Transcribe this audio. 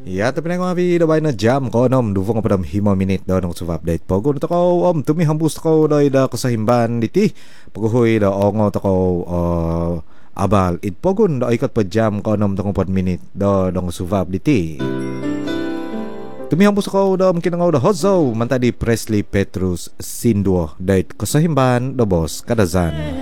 Ya, tapi nang abi do bay na jam ko nom duvong padam 5 minit do nang suva update pogo to ko tumi hambus to ko do ida kasahimban diti paguhoy do ongo to ko abal it pogon do ikat pa jam ko nom to 4 minit do dong suva diti. Tumi hambus ko do mungkin ngo do hozo manta di Presley Petrus Sindwo dait kasahimban do bos kadazan.